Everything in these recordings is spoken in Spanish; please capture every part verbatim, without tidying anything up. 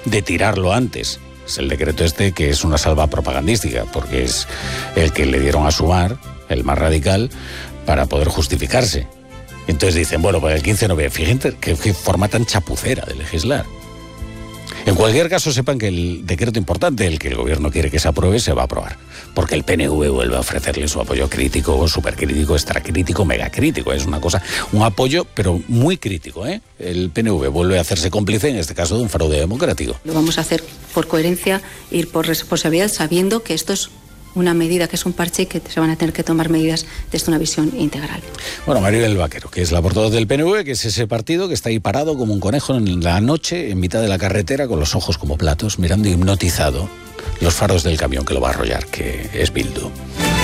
de tirarlo antes. Es el decreto este que es una salva propagandística, porque es el que le dieron a Sumar, el más radical, para poder justificarse. Entonces dicen, bueno, pues el quince de noviembre, fíjense qué forma tan chapucera de legislar. En cualquier caso, sepan que el decreto importante, el que el gobierno quiere que se apruebe, se va a aprobar. Porque el P N V vuelve a ofrecerle su apoyo crítico, supercrítico, extracrítico, megacrítico. Es una cosa, un apoyo, pero muy crítico, ¿eh? El P N V vuelve a hacerse cómplice, en este caso, de un fraude democrático. Lo vamos a hacer por coherencia, ir por responsabilidad, sabiendo que esto es una medida, que es un parche y que se van a tener que tomar medidas desde una visión integral. Bueno, Maribel Vaquero, que es la portavoz del P N V, que es ese partido que está ahí parado como un conejo en la noche, en mitad de la carretera, con los ojos como platos, mirando hipnotizado los faros del camión que lo va a arrollar, que es Bildu.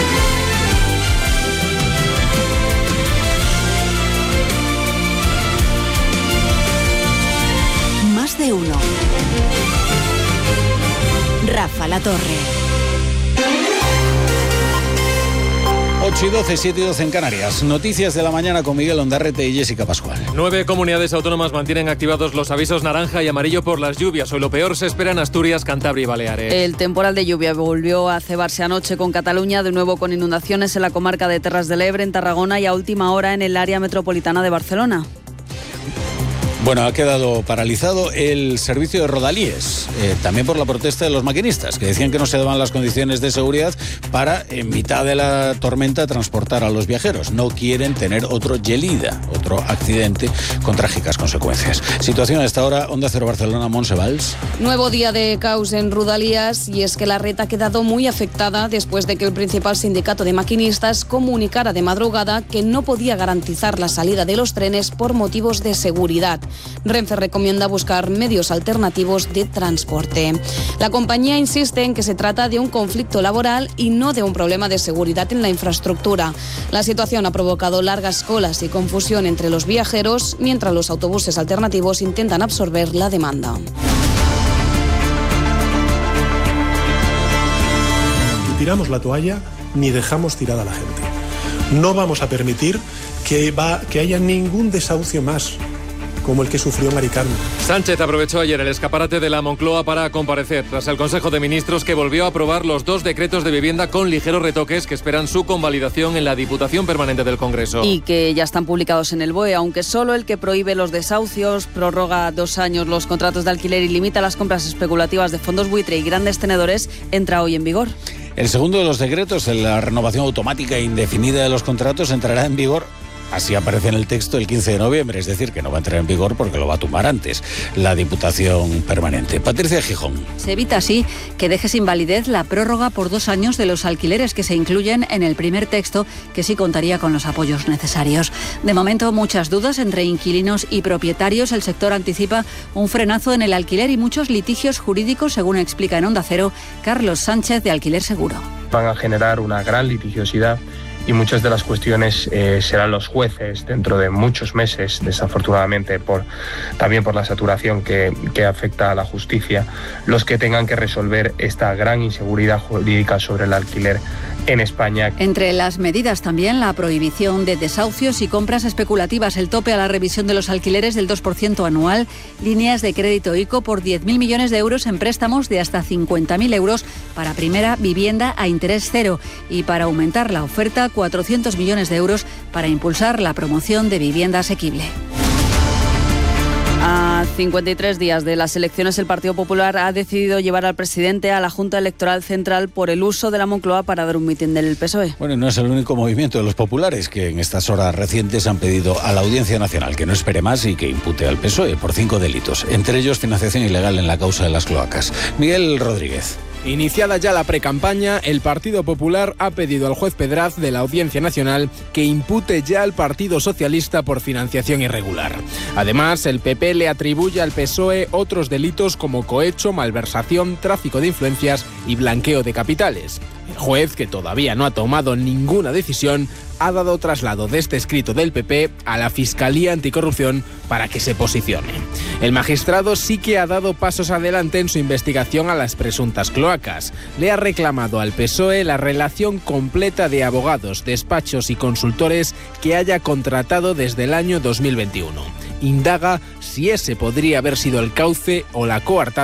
Más de uno. Rafa La Torre. ocho y doce, siete y doce en Canarias. Noticias de la mañana con Miguel Ondarrete y Jessica Pascual. Nueve comunidades autónomas mantienen activados los avisos naranja y amarillo por las lluvias. Hoy lo peor se espera en Asturias, Cantabria y Baleares. El temporal de lluvia volvió a cebarse anoche con Cataluña, de nuevo con inundaciones en la comarca de Terras del Ebre, en Tarragona, y a última hora en el área metropolitana de Barcelona. Bueno, ha quedado paralizado el servicio de Rodalíes, eh, también por la protesta de los maquinistas, que decían que no se daban las condiciones de seguridad para, en mitad de la tormenta, transportar a los viajeros. No quieren tener otro Gelida, otro accidente con trágicas consecuencias. Situación a esta hora, Onda Cero Barcelona, Montse Valls. Nuevo día de caos en Rodalías, y es que la red ha quedado muy afectada después de que el principal sindicato de maquinistas comunicara de madrugada que no podía garantizar la salida de los trenes por motivos de seguridad. Renfe recomienda buscar medios alternativos de transporte. La compañía insiste en que se trata de un conflicto laboral y no de un problema de seguridad en la infraestructura. La situación ha provocado largas colas y confusión entre los viajeros, mientras los autobuses alternativos intentan absorber la demanda. Ni tiramos la toalla ni dejamos tirada a la gente. No vamos a permitir que, va, que haya ningún desahucio más como el que sufrió Mari Carmen. Sánchez aprovechó ayer el escaparate de la Moncloa para comparecer tras el Consejo de Ministros, que volvió a aprobar los dos decretos de vivienda con ligeros retoques que esperan su convalidación en la Diputación Permanente del Congreso. Y que ya están publicados en el B O E, aunque solo el que prohíbe los desahucios, prorroga dos años los contratos de alquiler y limita las compras especulativas de fondos buitre y grandes tenedores, entra hoy en vigor. El segundo de los decretos, la renovación automática e indefinida de los contratos, entrará en vigor. Así aparece en el texto el quince de noviembre, es decir, que no va a entrar en vigor porque lo va a tumbar antes la Diputación Permanente. Patricia Gijón. Se evita así que deje sin validez la prórroga por dos años de los alquileres que se incluyen en el primer texto, que sí contaría con los apoyos necesarios. De momento, muchas dudas entre inquilinos y propietarios. El sector anticipa un frenazo en el alquiler y muchos litigios jurídicos, según explica en Onda Cero Carlos Sánchez, de Alquiler Seguro. Van a generar una gran litigiosidad y muchas de las cuestiones eh, serán los jueces dentro de muchos meses, desafortunadamente, por, también por la saturación que, que afecta a la justicia, los que tengan que resolver esta gran inseguridad jurídica sobre el alquiler en España. Entre las medidas también la prohibición de desahucios y compras especulativas, el tope a la revisión de los alquileres del dos por ciento anual, líneas de crédito ICO por diez mil millones de euros en préstamos de hasta cincuenta mil euros para primera vivienda a interés cero, y para aumentar la oferta, cuatrocientos millones de euros para impulsar la promoción de vivienda asequible. A cincuenta y tres días de las elecciones, el Partido Popular ha decidido llevar al presidente a la Junta Electoral Central por el uso de la Moncloa para dar un mitin del P S O E. Bueno, no es el único movimiento de los populares que en estas horas recientes han pedido a la Audiencia Nacional que no espere más y que impute al P S O E por cinco delitos, entre ellos financiación ilegal en la causa de las cloacas. Miguel Rodríguez. Iniciada ya la precampaña, el Partido Popular ha pedido al juez Pedraz de la Audiencia Nacional que impute ya al Partido Socialista por financiación irregular. Además, el P P le atribuye al P S O E otros delitos como cohecho, malversación, tráfico de influencias y blanqueo de capitales. El juez, que todavía no ha tomado ninguna decisión, ha dado traslado de este escrito del P P a la Fiscalía Anticorrupción para que se posicione. El magistrado sí que ha dado pasos adelante en su investigación a las presuntas cloacas. Le ha reclamado al P S O E la relación completa de abogados, despachos y consultores que haya contratado desde el año dos mil veintiuno. Indaga si ese podría haber sido el cauce o la coartada